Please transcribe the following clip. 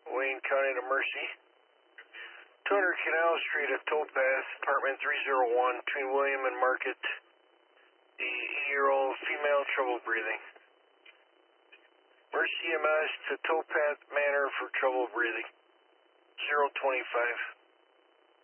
Wayne County to Mercy. 200 Canal Street at Towpath, apartment 301, between William and Market. The 80-year-old female, trouble breathing. Mercy EMS to Towpath Manor for trouble breathing. 025.